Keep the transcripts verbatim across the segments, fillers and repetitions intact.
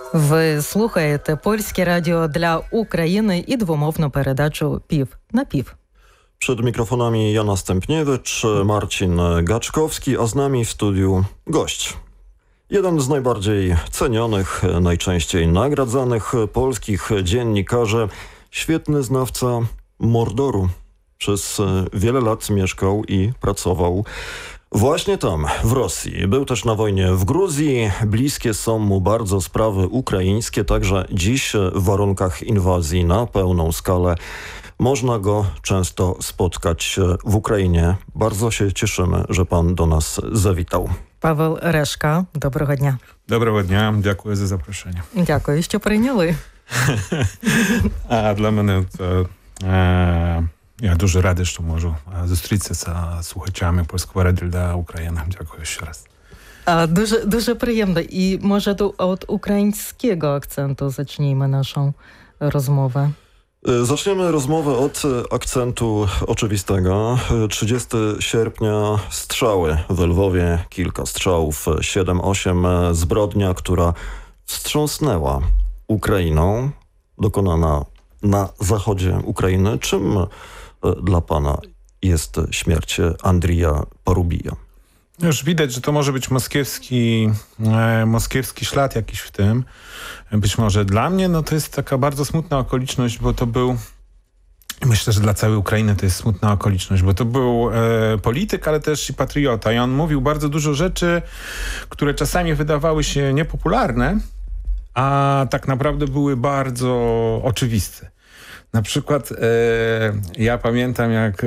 Ви слухаєте Польське радіо для України і двомовну передачу «Пів на пів». Przed mikrofonami Jana Stępniewicz, Marcin Gaczkowski, a z nami w studiu gość. Jeden z najbardziej cenionych, najczęściej nagradzanych polskich dziennikarzy, świetny znawca Mordoru. Przez wiele lat mieszkał i pracował właśnie tam, w Rosji. Był też na wojnie w Gruzji. Bliskie są mu bardzo sprawy ukraińskie, także dziś w warunkach inwazji na pełną skalę można go często spotkać w Ukrainie. Bardzo się cieszymy, że pan do nas zawitał. Павел Решка, доброго дня. Доброго дня, дякую за запрошення. Дякую, що прийняли. А для мене це, е, я дуже радий, що можу зустрітися з слухачами Польського радіо для України. Дякую ще раз. А, дуже, дуже приємно. І може od ukraińskiego akcentu zacznijmy naszą rozmowę. Zaczniemy rozmowę od akcentu oczywistego. trzydziestego sierpnia strzały w Lwowie, kilka strzałów, siedem osiem, zbrodnia, która wstrząsnęła Ukrainą, dokonana na zachodzie Ukrainy. Czym dla pana jest śmierć Andrija Parubija? Już widać, że to może być moskiewski, e, moskiewski ślad jakiś w tym. Być może dla mnie, no to jest taka bardzo smutna okoliczność, bo to był, myślę, że dla całej Ukrainy to jest smutna okoliczność, bo to był e, polityk, ale też i patriota. I on mówił bardzo dużo rzeczy, które czasami wydawały się niepopularne, a tak naprawdę były bardzo oczywiste. Na przykład e, ja pamiętam, jak e,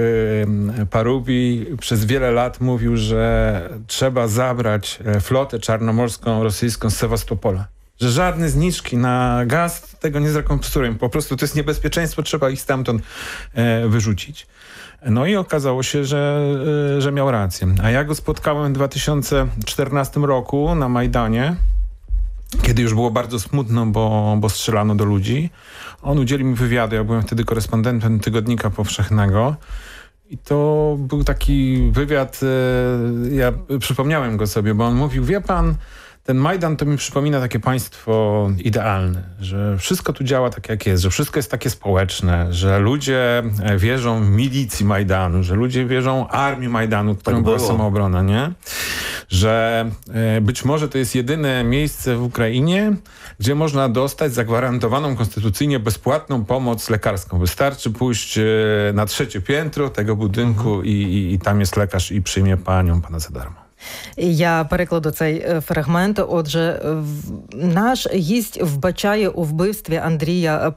Parubi przez wiele lat mówił, że trzeba zabrać flotę czarnomorską rosyjską z Sewastopola. Że żadne zniżki na gaz tego nie zrekompensują. Po prostu to jest niebezpieczeństwo, trzeba ich stamtąd e, wyrzucić. No i okazało się, że, e, że miał rację. A ja go spotkałem w dwa tysiące czternastym roku na Majdanie, kiedy już było bardzo smutno, bo, bo strzelano do ludzi. On udzielił mi wywiadu, ja byłem wtedy korespondentem Tygodnika Powszechnego i to był taki wywiad, e, ja przypomniałem go sobie, bo on mówił, wie pan, ten Majdan to mi przypomina takie państwo idealne, że wszystko tu działa tak jak jest, że wszystko jest takie społeczne, że ludzie wierzą w milicji Majdanu, że ludzie wierzą armii Majdanu, którą tak była było. samoobrona, nie? Że e, być może to jest jedyne miejsce w Ukrainie, gdzie można dostać zagwarantowaną konstytucyjnie bezpłatną pomoc lekarską. Wystarczy pójść e, na trzecie piętro tego budynku mhm. i, i, i tam jest lekarz i przyjmie panią, pana za darmo. Я перекладу цей фрагмент. Отже, наш гість вбачає у вбивстві Андрія